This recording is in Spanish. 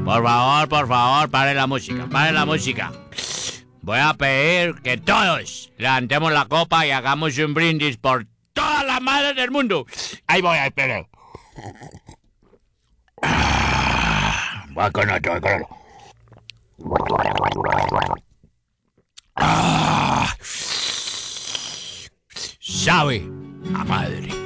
Por favor, pare la música, pare la música. Voy a pedir que todos levantemos la copa y hagamos un brindis por todas las madres del mundo. Ahí voy, espere. Voy con otro, voy con otro. Sabe a madre.